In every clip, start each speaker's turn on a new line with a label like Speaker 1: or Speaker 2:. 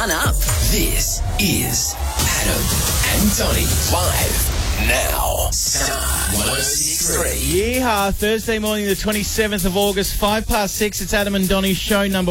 Speaker 1: one up.
Speaker 2: This is Adam and Donnie live now. Star 106.3.
Speaker 3: Yeehaw, Thursday morning, the 27th of August, 6:05. It's Adam and Donnie's show number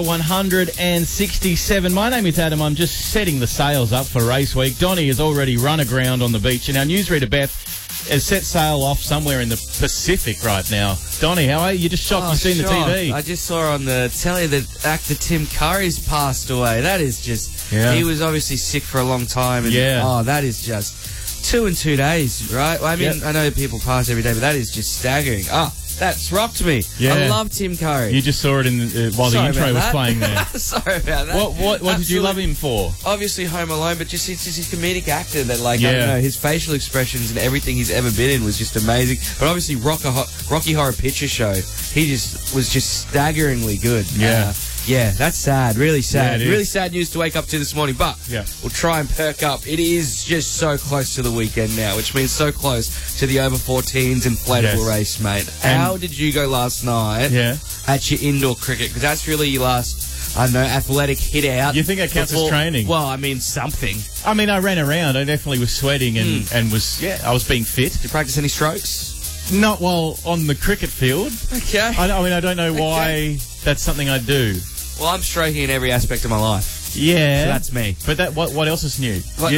Speaker 3: 167. My name is Adam. I'm just setting the sails up for race week. Donnie has already run aground on the beach, and our newsreader Beth has set sail off somewhere in the Pacific right now. Donnie, how are you? You're just shocked you've seen the TV.
Speaker 4: I just saw on the telly that actor Tim Curry's passed away. That is just...
Speaker 3: Yeah.
Speaker 4: He was obviously sick for a long time. And,
Speaker 3: Yeah.
Speaker 4: Oh, that is just... 2 in 2 days, right? Well, I mean,
Speaker 3: Yep.
Speaker 4: I know people pass every day, but that is just staggering. That's rocked me.
Speaker 3: Yeah.
Speaker 4: I love Tim Curry.
Speaker 3: You just saw it in while the
Speaker 4: Sorry
Speaker 3: intro
Speaker 4: about
Speaker 3: was
Speaker 4: that.
Speaker 3: playing there.
Speaker 4: Sorry about that.
Speaker 3: What did you love him for?
Speaker 4: Obviously Home Alone, but just he's his comedic actor that, like,
Speaker 3: Yeah.
Speaker 4: I don't know, his facial expressions and everything he's ever been in was just amazing. But obviously Rocky Horror Picture Show, he was just staggeringly good.
Speaker 3: Yeah.
Speaker 4: Yeah, that's sad. Really sad.
Speaker 3: Yeah, it
Speaker 4: really
Speaker 3: is.
Speaker 4: sad news to wake up to this morning, but
Speaker 3: Yeah.
Speaker 4: we'll try and perk up. It is just so close to the weekend now, which means so close to the over 14s inflatable
Speaker 3: Yes.
Speaker 4: race, mate.
Speaker 3: And-
Speaker 4: How did you go last night
Speaker 3: Yeah.
Speaker 4: at your indoor cricket? Because that's really your last, I don't know, athletic hit out.
Speaker 3: You think that counts as training?
Speaker 4: Well, I mean, something.
Speaker 3: I mean, I ran around. I definitely was sweating and was, I was being fit.
Speaker 4: Did you practice any strokes?
Speaker 3: Not while on the cricket field.
Speaker 4: Okay.
Speaker 3: I mean, I don't know why that's something I do.
Speaker 4: Well, I'm stroking in every aspect of my life.
Speaker 3: Yeah.
Speaker 4: So that's me.
Speaker 3: But what else is new?
Speaker 4: What?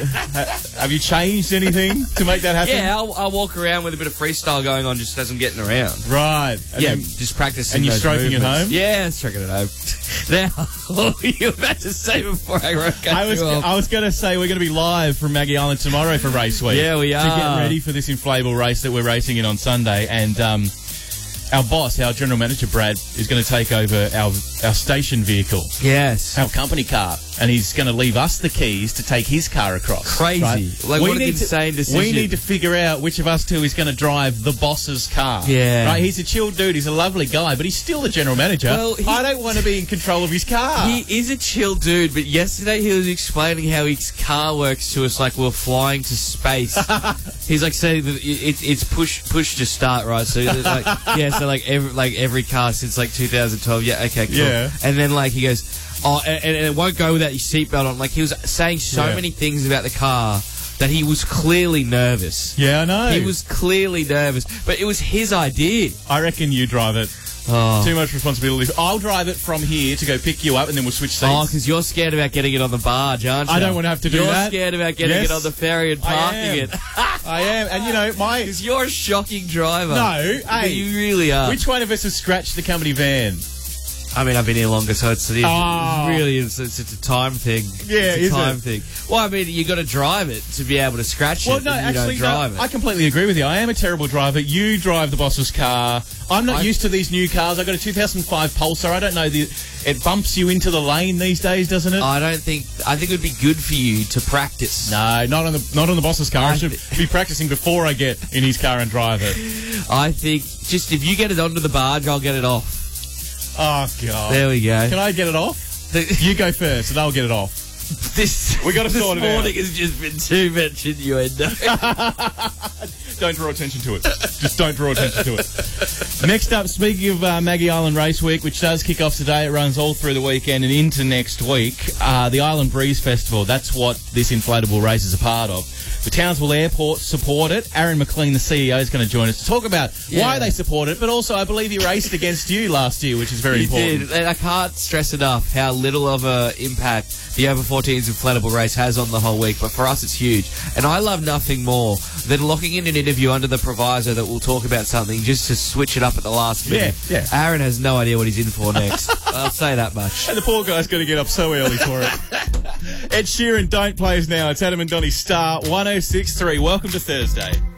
Speaker 3: Have you changed anything to make that happen?
Speaker 4: Yeah, I'll walk around with a bit of freestyle going on just as I'm getting around.
Speaker 3: Right. And
Speaker 4: Yeah,
Speaker 3: then-
Speaker 4: just practicing.
Speaker 3: and you're
Speaker 4: those
Speaker 3: stroking at
Speaker 4: movements.
Speaker 3: home?
Speaker 4: Yeah, stroking at home. Now, what were you about to say before I cut you off?
Speaker 3: I was going to say we're going to be live from Maggie Island tomorrow for race week.
Speaker 4: Yeah, we
Speaker 3: To
Speaker 4: are.
Speaker 3: get ready for this inflatable race that we're racing in on Sunday. And our boss, our general manager, Brad, is going to take over our station vehicle,
Speaker 4: Yes.
Speaker 3: our company car, and he's going to leave us the keys to take his car across.
Speaker 4: Crazy.
Speaker 3: right?
Speaker 4: Like, what an insane decision.
Speaker 3: We need to figure out which of us two is going to drive the boss's car.
Speaker 4: Yeah.
Speaker 3: Right? He's a chill dude. He's a lovely guy, but he's still the general manager.
Speaker 4: Well,
Speaker 3: I don't want to be in control of his car.
Speaker 4: He is a chill dude, but yesterday he was explaining how his car works to us like we're flying to space. He's like saying that it's push to start, right? So like so every car since like 2012. Yeah, okay, cool.
Speaker 3: Yeah.
Speaker 4: And then like he goes, and it won't go without your seatbelt on. Like he was saying so
Speaker 3: Yeah.
Speaker 4: many things about the car that he was clearly nervous.
Speaker 3: Yeah, I know.
Speaker 4: He was clearly nervous, but it was his idea.
Speaker 3: I reckon you drive it.
Speaker 4: Oh.
Speaker 3: Too much responsibility. I'll drive it from here to go pick you up, and then we'll switch seats.
Speaker 4: Oh, because you're scared about getting it on the barge, aren't you?
Speaker 3: I don't want to have to do
Speaker 4: you're
Speaker 3: that.
Speaker 4: You're scared about getting
Speaker 3: Yes,
Speaker 4: it on the ferry and
Speaker 3: I
Speaker 4: parking
Speaker 3: am.
Speaker 4: it.
Speaker 3: I am, and you know,
Speaker 4: Because you're a shocking driver.
Speaker 3: No, hey,
Speaker 4: you really are.
Speaker 3: which one of us has scratched the company van?
Speaker 4: I mean, I've been here longer, so it's a time thing.
Speaker 3: Yeah,
Speaker 4: it's
Speaker 3: is
Speaker 4: a time
Speaker 3: it?
Speaker 4: thing. Well, I mean, you got to drive it to be able to scratch
Speaker 3: Well,
Speaker 4: it.
Speaker 3: no,
Speaker 4: and you
Speaker 3: actually,
Speaker 4: don't drive
Speaker 3: I
Speaker 4: it.
Speaker 3: completely agree with you. I am a terrible driver. You drive the boss's car. I'm not used to these new cars. I got a 2005 Pulsar. I don't know it bumps you into the lane these days, doesn't it?
Speaker 4: I think it would be good for you to practice.
Speaker 3: No, not on the boss's car. I should be practicing before I get in his car and drive it.
Speaker 4: I think just if you get it onto the barge, I'll get it off.
Speaker 3: Oh God!
Speaker 4: There we go.
Speaker 3: Can I get it off? You go first, and I'll get it off. We gotta sort it out.
Speaker 4: This morning has just been too much innuendo.
Speaker 3: Don't draw attention to it. Just don't draw attention to it. Next up, speaking of Maggie Island Race Week, which does kick off today, it runs all through the weekend and into next week, the Island Breeze Festival. That's what this inflatable race is a part of. The Townsville Airport support it. Aaron McLean, the CEO, is going to join us to talk about why they support it, but also I believe he raced against you last year, which is very important.
Speaker 4: Did. And I can't stress enough how little of an impact the over 14s inflatable race has on the whole week, but for us it's huge. And I love nothing more than locking in an interview under the proviso that we'll talk about something just to switch it up at the last minute.
Speaker 3: Yeah.
Speaker 4: Aaron has no idea what he's in for next. I'll say that much.
Speaker 3: And the poor guy's going to get up so early for it. Ed Sheeran, Don't Play Us Now. It's Adam and Donnie Star 106.3. Welcome to Thursday.